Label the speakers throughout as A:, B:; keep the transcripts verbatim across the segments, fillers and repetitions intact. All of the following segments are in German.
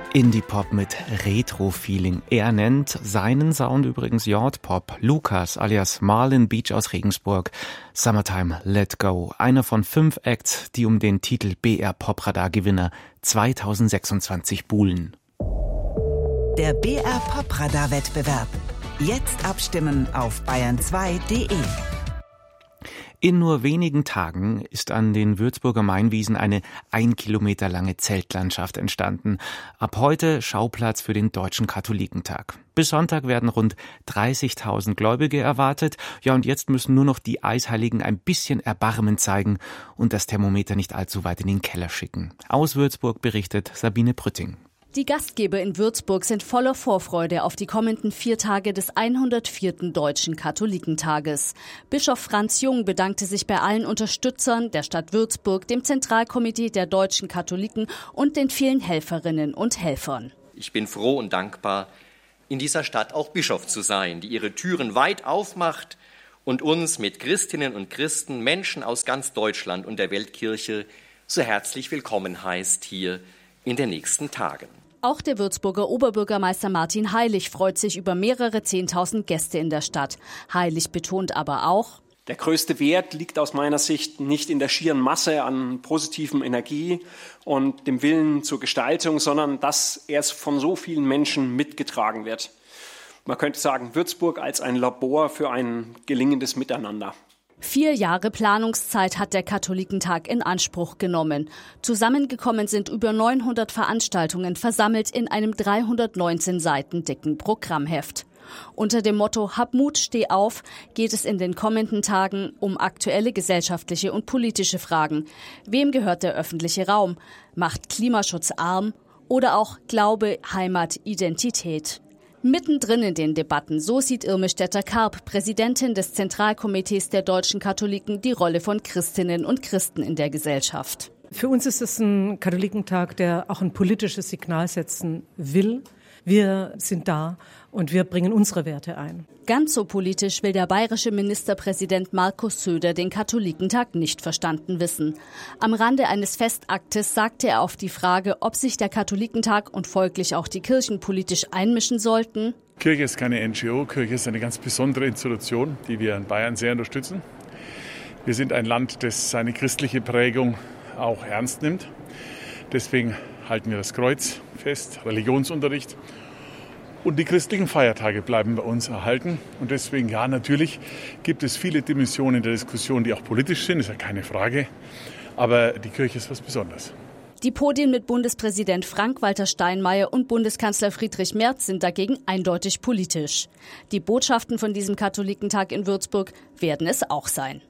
A: Indie-Pop mit Retro-Feeling. Er nennt seinen Sound übrigens J-Pop. Lukas alias Marlon Beach aus Regensburg. Summertime Let Go. Einer von fünf Acts, die um den Titel B R Popradar-Gewinner zweitausendsechsundzwanzig buhlen.
B: Der B R Popradar-Wettbewerb. Jetzt abstimmen auf bayern zwei punkt de.
A: In nur wenigen Tagen ist an den Würzburger Mainwiesen eine ein Kilometer lange Zeltlandschaft entstanden. Ab heute Schauplatz für den Deutschen Katholikentag. Bis Sonntag werden rund dreißigtausend Gläubige erwartet. Ja, und jetzt müssen nur noch die Eisheiligen ein bisschen Erbarmen zeigen und das Thermometer nicht allzu weit in den Keller schicken. Aus Würzburg berichtet Sabine Brütting.
C: Die Gastgeber in Würzburg sind voller Vorfreude auf die kommenden vier Tage des hundertvierten Deutschen Katholikentages. Bischof Franz Jung bedankte sich bei allen Unterstützern der Stadt Würzburg, dem Zentralkomitee der deutschen Katholiken und den vielen Helferinnen und Helfern.
D: Ich bin froh und dankbar, in dieser Stadt auch Bischof zu sein, die ihre Türen weit aufmacht und uns mit Christinnen und Christen, Menschen aus ganz Deutschland und der Weltkirche so herzlich willkommen heißt hier in den nächsten Tagen.
C: Auch der Würzburger Oberbürgermeister Martin Heilig freut sich über mehrere Zehntausend Gäste in der Stadt. Heilig betont aber auch:
E: Der größte Wert liegt aus meiner Sicht nicht in der schieren Masse an positivem Energie und dem Willen zur Gestaltung, sondern dass er von so vielen Menschen mitgetragen wird. Man könnte sagen, Würzburg als ein Labor für ein gelingendes Miteinander.
C: Vier Jahre Planungszeit hat der Katholikentag in Anspruch genommen. Zusammengekommen sind über neunhundert Veranstaltungen, versammelt in einem dreihundertneunzehn Seiten dicken Programmheft. Unter dem Motto Hab Mut, steh auf geht es in den kommenden Tagen um aktuelle gesellschaftliche und politische Fragen. Wem gehört der öffentliche Raum? Macht Klimaschutz arm? Oder auch Glaube, Heimat, Identität? Mittendrin in den Debatten, so sieht Irme Stetter-Karp, Präsidentin des Zentralkomitees der deutschen Katholiken, die Rolle von Christinnen und Christen in der Gesellschaft.
F: Für uns ist es ein Katholikentag, der auch ein politisches Signal setzen will. Wir sind da und wir bringen unsere Werte ein.
C: Ganz so politisch will der bayerische Ministerpräsident Markus Söder den Katholikentag nicht verstanden wissen. Am Rande eines Festaktes sagte er auf die Frage, ob sich der Katholikentag und folglich auch die Kirchen politisch einmischen sollten:
G: Kirche ist keine N G O, Kirche ist eine ganz besondere Institution, die wir in Bayern sehr unterstützen. Wir sind ein Land, das seine christliche Prägung auch ernst nimmt. Deswegen halten wir das Kreuz fest, Religionsunterricht. Und die christlichen Feiertage bleiben bei uns erhalten. Und deswegen, ja, natürlich gibt es viele Dimensionen der Diskussion, die auch politisch sind, ist ja keine Frage. Aber die Kirche ist was Besonderes.
C: Die Podien mit Bundespräsident Frank-Walter Steinmeier und Bundeskanzler Friedrich Merz sind dagegen eindeutig politisch. Die Botschaften von diesem Katholikentag in Würzburg werden es auch sein.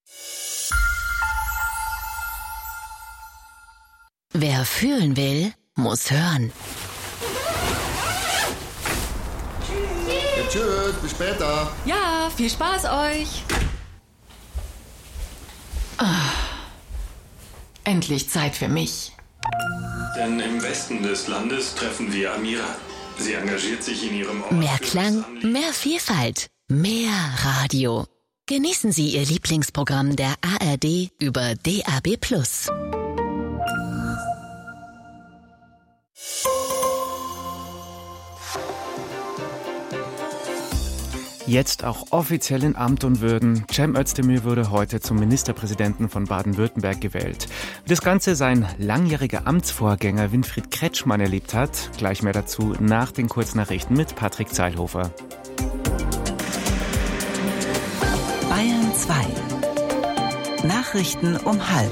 H: Wer fühlen will, muss hören.
I: Ja, tschüss, bis später.
J: Ja, viel Spaß euch. Oh, endlich Zeit für mich.
K: Denn im Westen des Landes treffen wir Amira. Sie engagiert sich in ihrem Ort.
H: Mehr Klang, mehr Vielfalt, mehr Radio. Genießen Sie Ihr Lieblingsprogramm der A R D über D A B plus.
A: Jetzt auch offiziell in Amt und Würden. Cem Özdemir wurde heute zum Ministerpräsidenten von Baden-Württemberg gewählt. Wie das Ganze sein langjähriger Amtsvorgänger Winfried Kretschmann erlebt hat, gleich mehr dazu nach den Kurznachrichten mit Patrick Zeilhofer.
B: Bayern zwei. Nachrichten um halb.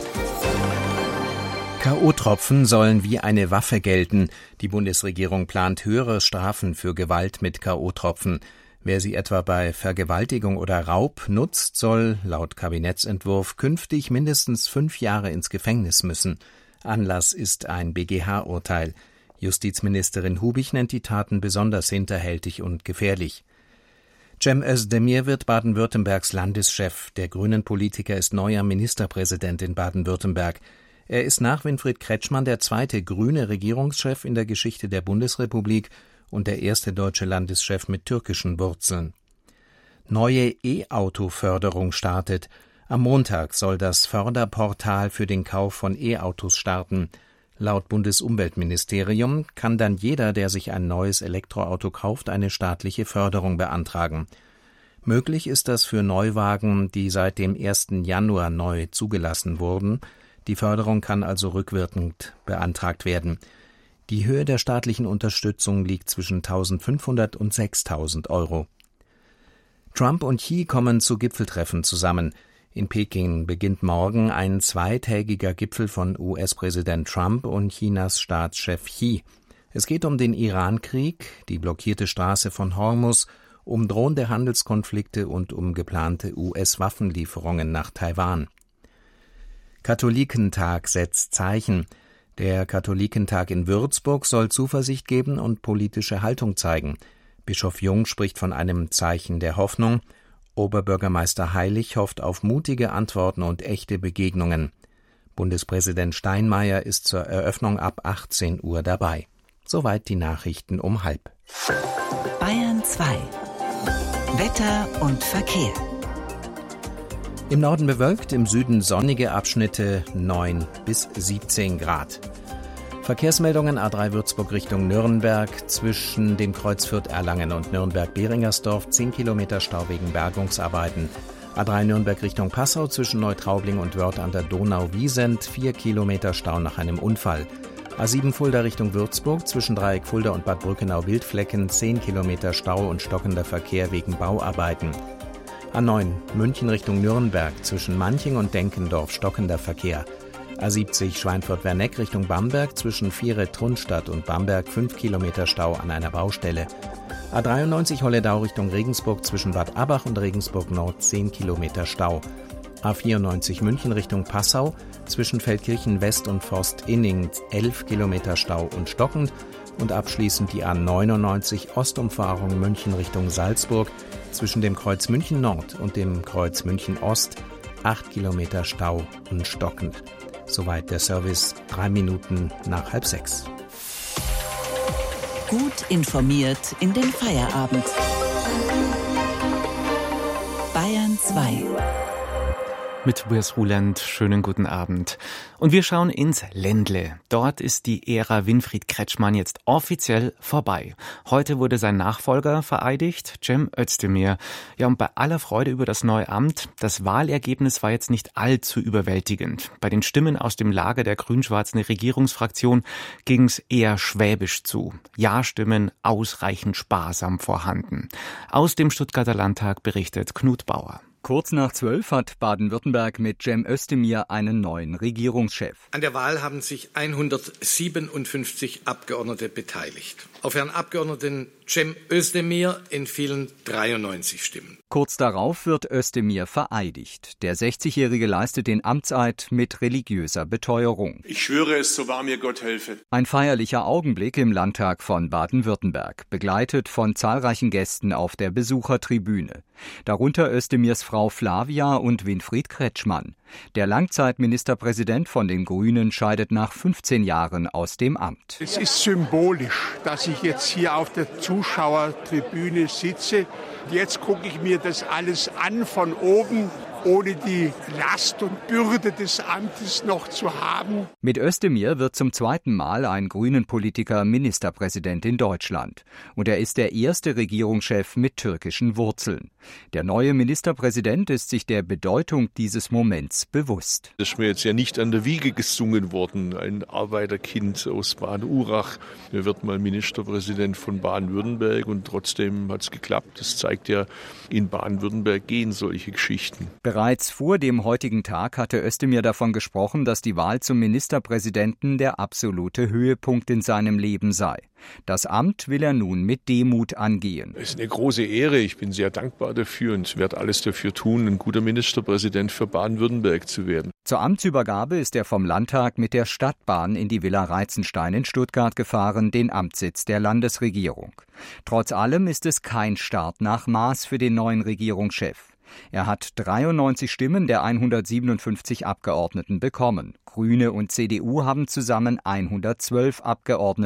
L: K O-Tropfen sollen wie eine Waffe gelten. Die Bundesregierung plant höhere Strafen für Gewalt mit K O-Tropfen. Wer sie etwa bei Vergewaltigung oder Raub nutzt, soll laut Kabinettsentwurf künftig mindestens fünf Jahre ins Gefängnis müssen. Anlass ist ein B G H-Urteil. Justizministerin Hubich nennt die Taten besonders hinterhältig und gefährlich. Cem Özdemir wird Baden-Württembergs Landeschef. Der Grünen-Politiker ist neuer Ministerpräsident in Baden-Württemberg. Er ist nach Winfried Kretschmann der zweite grüne Regierungschef in der Geschichte der Bundesrepublik und der erste deutsche Landeschef mit türkischen Wurzeln. Neue E-Auto-Förderung startet. Am Montag soll das Förderportal für den Kauf von E-Autos starten. Laut Bundesumweltministerium kann dann jeder, der sich ein neues Elektroauto kauft, eine staatliche Förderung beantragen. Möglich ist das für Neuwagen, die seit dem ersten Januar neu zugelassen wurden. Die Förderung kann also rückwirkend beantragt werden. Die Höhe der staatlichen Unterstützung liegt zwischen eintausendfünfhundert und sechstausend Euro. Trump und Xi kommen zu Gipfeltreffen zusammen. In Peking beginnt morgen ein zweitägiger Gipfel von U S-Präsident Trump und Chinas Staatschef Xi. Es geht um den Iran-Krieg, die blockierte Straße von Hormuz, um drohende Handelskonflikte und um geplante U S-Waffenlieferungen nach Taiwan. Katholikentag setzt Zeichen. Der Katholikentag in Würzburg soll Zuversicht geben und politische Haltung zeigen. Bischof Jung spricht von einem Zeichen der Hoffnung. Oberbürgermeister Heilig hofft auf mutige Antworten und echte Begegnungen. Bundespräsident Steinmeier ist zur Eröffnung ab achtzehn Uhr dabei. Soweit die Nachrichten um halb.
B: Bayern zwei. Wetter und Verkehr.
L: Im Norden bewölkt, im Süden sonnige Abschnitte, neun bis siebzehn Grad. Verkehrsmeldungen A drei Würzburg Richtung Nürnberg, zwischen dem Kreuz Fürth-Erlangen und Nürnberg-Beringersdorf zehn Kilometer Stau wegen Bergungsarbeiten. A drei Nürnberg Richtung Passau zwischen Neutraubling und Wörth an der Donau-Wiesent, vier Kilometer Stau nach einem Unfall. A sieben Fulda Richtung Würzburg zwischen Dreieck Fulda und Bad Brückenau-Wildflecken zehn Kilometer Stau und stockender Verkehr wegen Bauarbeiten. A neun München Richtung Nürnberg zwischen Manching und Denkendorf stockender Verkehr. A siebzig Schweinfurt-Werneck Richtung Bamberg zwischen Viere-Trunstadt und Bamberg fünf Kilometer Stau an einer Baustelle. A dreiundneunzig Holledau Richtung Regensburg zwischen Bad Abach und Regensburg Nord zehn Kilometer Stau. A vierundneunzig München Richtung Passau zwischen Feldkirchen West und Forst-Inning elf Kilometer Stau und stockend. Und abschließend die A neunundneunzig Ostumfahrung München Richtung Salzburg zwischen dem Kreuz München Nord und dem Kreuz München Ost acht Kilometer Stau und stockend. Soweit der Service, drei Minuten nach halb sechs.
B: Gut informiert in den Feierabend. Bayern zwei.
A: Mit Tobias Ruland, schönen guten Abend. Und wir schauen ins Ländle. Dort ist die Ära Winfried Kretschmann jetzt offiziell vorbei. Heute wurde sein Nachfolger vereidigt, Cem Özdemir. Ja, und bei aller Freude über das neue Amt, das Wahlergebnis war jetzt nicht allzu überwältigend. Bei den Stimmen aus dem Lager der grün-schwarzen Regierungsfraktion ging es eher schwäbisch zu. Ja-Stimmen ausreichend sparsam vorhanden. Aus dem Stuttgarter Landtag berichtet Knut Bauer.
M: Kurz nach zwölf hat Baden-Württemberg mit Cem Özdemir einen neuen Regierungschef.
N: An der Wahl haben sich hundertsiebenundfünfzig Abgeordnete beteiligt. Auf Herrn Abgeordneten Cem Özdemir entfielen dreiundneunzig Stimmen.
M: Kurz darauf wird Özdemir vereidigt. Der sechzigjährige leistet den Amtseid mit religiöser Beteuerung.
O: Ich schwöre es, so wahr mir Gott helfe.
M: Ein feierlicher Augenblick im Landtag von Baden-Württemberg, begleitet von zahlreichen Gästen auf der Besuchertribüne. Darunter Özdemirs Frau Flavia und Winfried Kretschmann. Der Langzeitministerpräsident von den Grünen scheidet nach fünfzehn Jahren aus dem Amt.
P: Es ist symbolisch, dass ich jetzt hier auf der Zuschauertribüne sitze. Jetzt gucke ich mir das alles an von oben, ohne die Last und Bürde des Amtes noch zu haben.
M: Mit Özdemir wird zum zweiten Mal ein Grünen-Politiker Ministerpräsident in Deutschland. Und er ist der erste Regierungschef mit türkischen Wurzeln. Der neue Ministerpräsident ist sich der Bedeutung dieses Moments bewusst.
Q: Das ist mir jetzt ja nicht an der Wiege gesungen worden. Ein Arbeiterkind aus Baden-Urach. Er wird mal Ministerpräsident von Baden-Württemberg und trotzdem hat es geklappt. Das zeigt ja, in Baden-Württemberg gehen solche Geschichten.
M: Bereits vor dem heutigen Tag hatte Özdemir davon gesprochen, dass die Wahl zum Ministerpräsidenten der absolute Höhepunkt in seinem Leben sei. Das Amt will er nun mit Demut angehen.
Q: Es ist eine große Ehre. Ich bin sehr dankbar dafür und werde alles dafür tun, ein guter Ministerpräsident für Baden-Württemberg zu werden.
M: Zur Amtsübergabe ist er vom Landtag mit der Stadtbahn in die Villa Reitzenstein in Stuttgart gefahren, den Amtssitz der Landesregierung. Trotz allem ist es kein Start nach Maß für den neuen Regierungschef. Er hat dreiundneunzig Stimmen der hundertsiebenundfünfzig Abgeordneten bekommen. Grüne und C D U haben zusammen hundertzwölf Abgeordnete.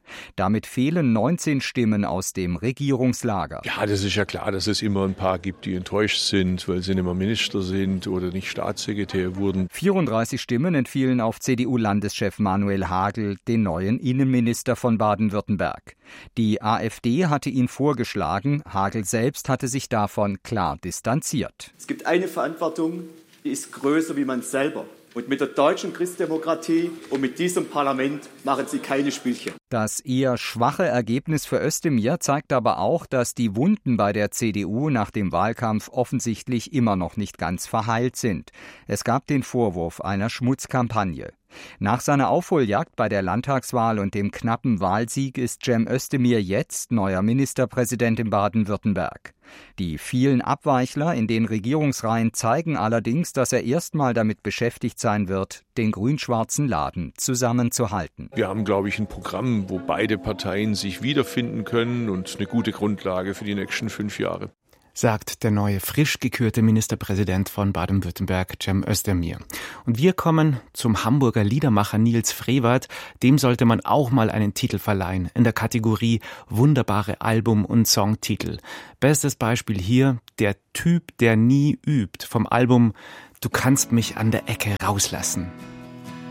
M: Damit fehlen neunzehn Stimmen aus dem Regierungslager.
Q: Ja, das ist ja klar, dass es immer ein paar gibt, die enttäuscht sind, weil sie nicht mehr Minister sind oder nicht Staatssekretär wurden.
M: vierunddreißig Stimmen entfielen auf C D U-Landeschef Manuel Hagel, den neuen Innenminister von Baden-Württemberg. Die AfD hatte ihn vorgeschlagen, Hagel selbst hatte sich davon klar distanziert.
R: Es gibt eine Verantwortung, die ist größer wie man selber. Und mit der deutschen Christdemokratie und mit diesem Parlament machen sie keine Spielchen.
M: Das eher schwache Ergebnis für Özdemir zeigt aber auch, dass die Wunden bei der C D U nach dem Wahlkampf offensichtlich immer noch nicht ganz verheilt sind. Es gab den Vorwurf einer Schmutzkampagne. Nach seiner Aufholjagd bei der Landtagswahl und dem knappen Wahlsieg ist Cem Özdemir jetzt neuer Ministerpräsident in Baden-Württemberg. Die vielen Abweichler in den Regierungsreihen zeigen allerdings, dass er erstmal damit beschäftigt sein wird, den grün-schwarzen Laden zusammenzuhalten.
Q: Wir haben, glaube ich, ein Programm, wo beide Parteien sich wiederfinden können und eine gute Grundlage für die nächsten fünf Jahre.
A: Sagt der neue, frisch gekürte Ministerpräsident von Baden-Württemberg, Cem Özdemir. Und wir kommen zum Hamburger Liedermacher Nils Frevert. Dem sollte man auch mal einen Titel verleihen in der Kategorie Wunderbare Album- und Songtitel. Bestes Beispiel hier, Der Typ, der nie übt, vom Album Du kannst mich an der Ecke rauslassen.